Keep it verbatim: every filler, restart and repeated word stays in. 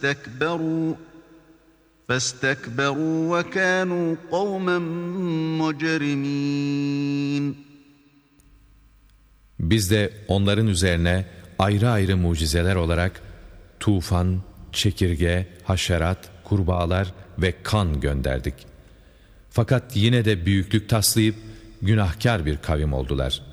فاستكبروا فاستكبروا وكانوا قوما مجرمين. Biz de onların üzerine ayrı ayrı mucizeler olarak tufan, çekirge, haşerat, kurbağalar ve kan gönderdik. Fakat yine de büyüklük taslayıp günahkar bir kavim oldular.